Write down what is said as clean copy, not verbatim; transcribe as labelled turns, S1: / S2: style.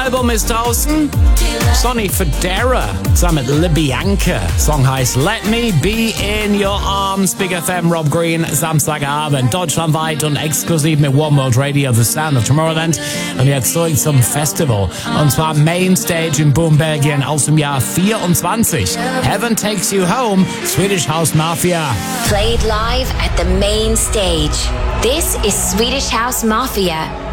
S1: Album ist draußen. Sonny Fodera zusammen mit Libyanka. Song heißt Let Me Be In Your Arms. Big FM, Rob Green, Samstagabend. Deutschlandweit und exklusiv mit One World Radio, The Sound of Tomorrowland. Und jetzt zurück zum Festival. Und zwar Mainstage in Boom, Belgien aus dem Jahr 24. Heaven Takes You Home, Swedish House Mafia.
S2: Played live at the main stage. This is Swedish House Mafia.